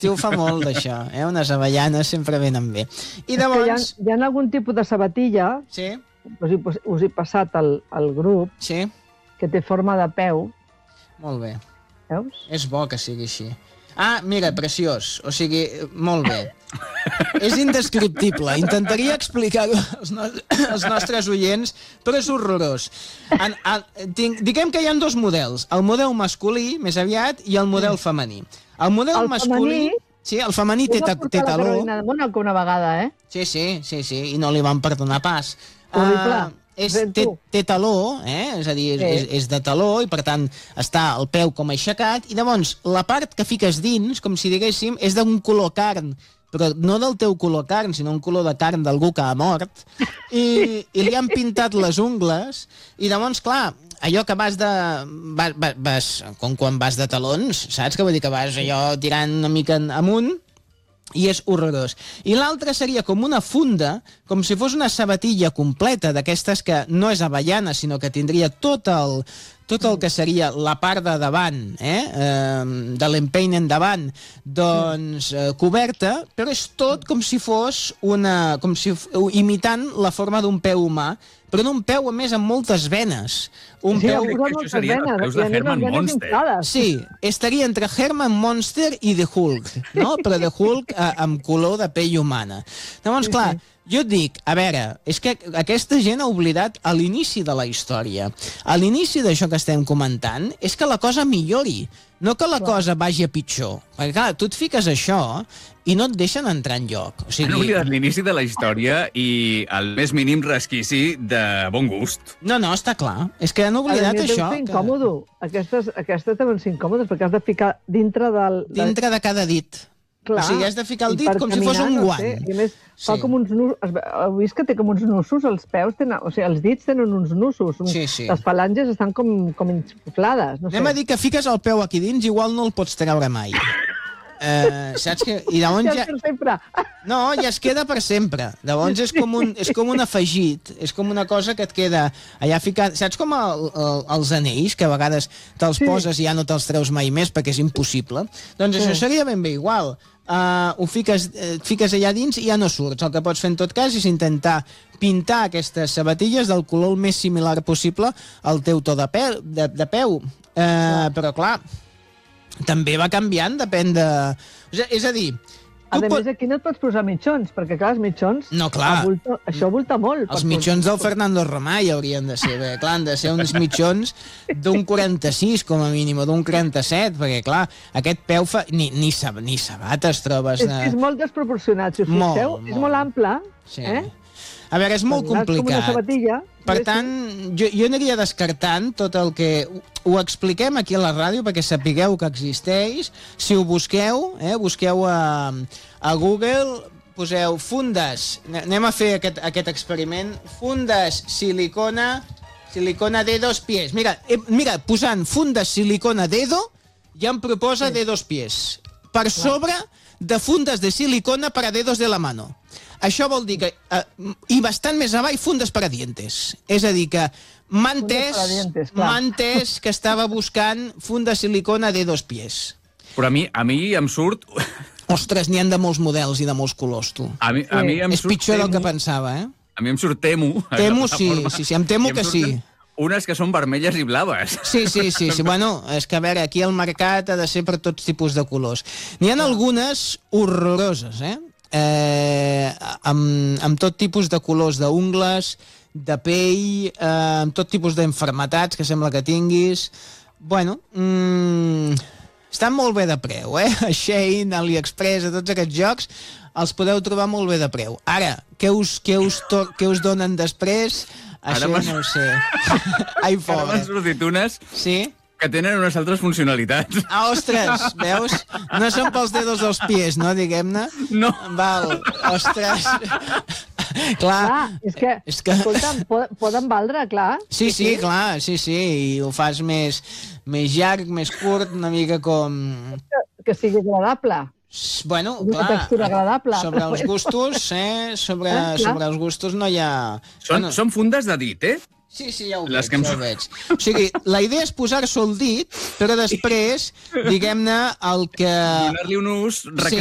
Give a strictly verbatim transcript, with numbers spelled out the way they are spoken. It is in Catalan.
Tio fa molt d'això, eh? Unes avellanes sempre venen bé. I llavors... Hi ha, hi ha algun tipus de sabatilla, sí? us, he, us he passat al, al grup, sí? que té forma de peu. Molt bé. Veus? És bo que sigui així. Ah, mira, preciós. O sigui, molt bé. És indescriptible. Intentaria explicar-ho als, no als nostres oients, però és horrorós. En, en, tinc, diguem que hi ha dos models. El model masculí, més aviat, i el model femení. El model el masculí... Femení, sí, el femení té, ta, té taló. La Carolina de Mónaco una vegada, eh? Sí, sí, sí, sí, i no li van perdonar pas. Horrible. Uh, és, té, té taló, eh? És a dir, és, és, és de taló i per tant està el peu com aixecat i llavors la part que fiques dins, com si diguéssim, és d'un color carn, però no del teu color carn, sinó un color de carn d'algú que ha mort i, i li han pintat les ungles i llavors, clar, allò que vas de... Vas, vas, com quan vas de talons, saps? Que vull dir que vas allò tirant una mica amunt i és horrorós. I l'altre seria com una funda, com si fos una sabatilla completa, d'aquestes que no és avellana, sinó que tindria tot el, tot el que seria la part de davant, eh? Eh, de l'empeine en davant, doncs eh, coberta, però és tot com si fos una... com si, imitant la forma d'un peu humà, però d'un peu, a més, amb moltes venes. Un sí, peu... que això seria els peus de Herman Monster. Sí, estaria entre Herman Monster i The Hulk, no? Però The Hulk eh, amb color de pell humana. Llavors, clar, jo et dic, a veure, és que aquesta gent ha oblidat a l'inici de la història. A l'inici d'això que estem comentant és que la cosa millori, no que la cosa vagi a pitjor. Perquè, clar, tu et fiques això i no et deixen entrar en lloc. O sigui... Han oblidat l'inici de la història i el més mínim resquici de bon gust. No, no, està clar. És que han oblidat això. això. Deu ser incòmodo. Que... Aquestes, aquestes deuen ser incòmodes perquè has de ficar dintre del... Dintre de cada dit. Clar, o sigui, has de ficar el dit com caminar, si fos un guant. No sé. I a més, sí. fa com uns nussos... Heu vist que té com uns nussos, els peus tenen... O sigui, els dits tenen uns nussos. Sí, sí. Les falanges estan com, com inflades. No sé. Anem a dir que fiques el peu aquí dins, igual no el pots treure mai. Uh, saps que... I llavors ja... sempre. No, ja es queda per sempre. Llavors és com un, és com un afegit, és com una cosa que et queda allà ficat. Saps com el, el, els anells, que a vegades te'ls sí. poses i ja no te'ls treus mai més perquè és impossible? Doncs sí. això seria ben bé igual. Uh, ho fiques, et fiques allà dins i ja no surts. El que pots fer en tot cas és intentar pintar aquestes sabatilles del color més similar possible al teu to de, pe de, de peu. Uh, però clar, també va canviant, depèn de... O sigui, és a dir... A més, pot... aquí no et pots posar mitjons, perquè clar, els mitjons... No, clar. Volta, això volta molt. Els mitjons del Fernando Romay haurien de ser, bé, clar, han de ser uns mitjons d'un quaranta-sis, com a mínim, o d'un quaranta-set, perquè, clar, aquest peu fa... Ni, ni, sab... ni sabates trobes... És, és molt desproporcionat, si us fixeu, és molt ample, sí. eh? A veure, és molt complicat. Per tant, jo, jo aniria descartant tot el que... Ho expliquem aquí a la ràdio perquè sapigueu que existeix. Si ho busqueu, eh, busqueu a, a Google, poseu fundes, anem a fer aquest, aquest experiment, fundes silicona, silicona de dos pies. Mira, eh, mira, posant fundes silicona dedo, ja em proposa de dos pies. Per sobre de fundes de silicona para dedos de la mano. Això vol dir que... Eh, I bastant més avall, fundes para dientes. És a dir, que m'ha entès, entès que estava buscant funda silicona de dos pies. Però a mi, a mi em surt... Ostres, n'hi han de molts models i de molts colors, tu. A mi, a mi em És surt pitjor temo. del que pensava, eh? A mi em surt Temu. Temu, sí, sí, sí, em temo que sí. Unes que són vermelles i blaves. Sí, sí, sí, sí. Bueno, és que a veure, aquí el mercat ha de ser per tots tipus de colors. N'hi ha algunes horroroses, eh? Eh, amb, amb tot tipus de colors d'ungles, de pell, eh, amb tot tipus d'enfermetats que sembla que tinguis. Bueno, mmm, estan molt bé de preu, eh? A Shein, a AliExpress, a tots aquests jocs, els podeu trobar molt bé de preu. Ara, què us, què us, to què us donen després? Això no ho sé. Ai, pobre. Ara m'han sortit unes... Sí? Que tenen unes altres funcionalitats. Ah, ostres, veus? No són pels dedos dels pies, no, diguem-ne? No. Val, ostres. Clar. Clar, és que, és que... escolta'm, poden, poden valdre, clar. Sí, sí, sí, clar, sí, sí, i ho fas més, més llarg, més curt, una mica com... Que, que sigui agradable. Bueno, Una clar, textura agradable. sobre els gustos, eh? Sobre, Ah, clar. sobre els gustos no hi ha... Són, Bueno, són fundes de dit, eh? sí, sí, ja ho Les veig, que em ja ho surt. veig. O sigui, la idea és posar-s'ho al dit, però després, diguem-ne, el que... Donar-li un ús